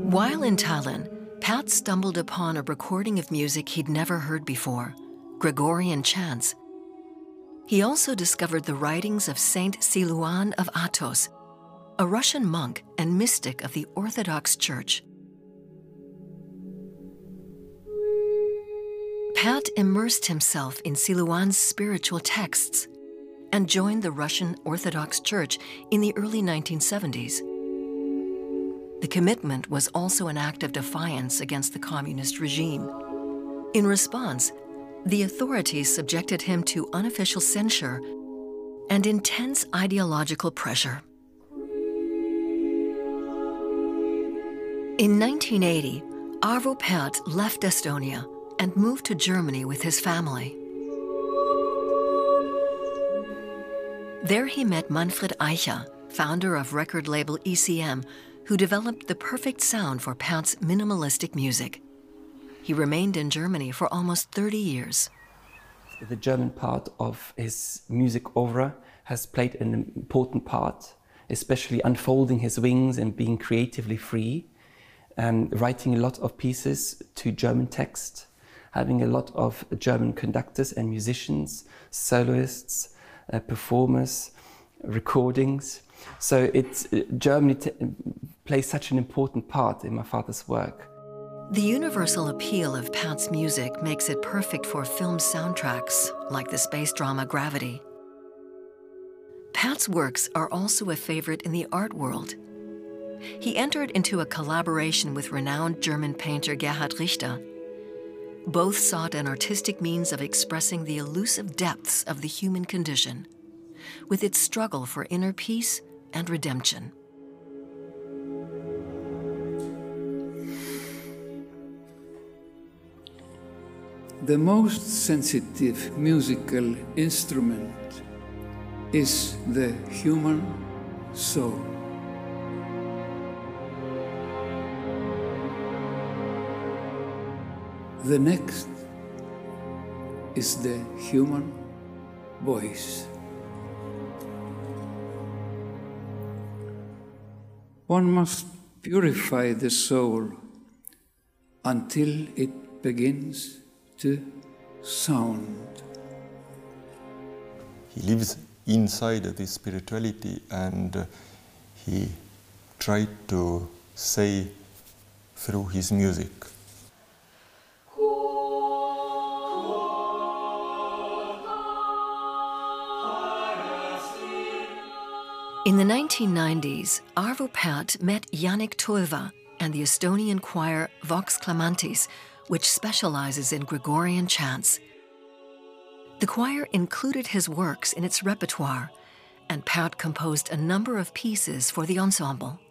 While in Tallinn, Pärt stumbled upon a recording of music he'd never heard before, Gregorian chants. He also discovered the writings of Saint Siluan of Athos, a Russian monk and mystic of the Orthodox Church. Pärt immersed himself in Siluan's spiritual texts and joined the Russian Orthodox Church in the early 1970s. The commitment was also an act of defiance against the communist regime. In response, the authorities subjected him to unofficial censure and intense ideological pressure. In 1980, Arvo Pärt left Estonia and moved to Germany with his family. There he met Manfred Eicher, founder of record label ECM, who developed the perfect sound for Pärt's minimalistic music. He remained in Germany for almost 30 years. The German part of his music oeuvre has played an important part, especially unfolding his wings and being creatively free, and writing a lot of pieces to German text, having a lot of German conductors and musicians, soloists, performers, recordings. So Germany plays such an important part in my father's work. The universal appeal of Pärt's music makes it perfect for film soundtracks, like the space drama Gravity. Pärt's works are also a favorite in the art world. He entered into a collaboration with renowned German painter Gerhard Richter. Both sought an artistic means of expressing the elusive depths of the human condition, with its struggle for inner peace and redemption. The most sensitive musical instrument is the human soul. The next is the human voice. One must purify the soul until it begins to sound. He lives inside this spirituality, and he tried to say through his music. In the 1990s, Arvo Pärt met Yannick Tulva and the Estonian choir Vox Clamantis, which specializes in Gregorian chants. The choir included his works in its repertoire, and Pärt composed a number of pieces for the ensemble.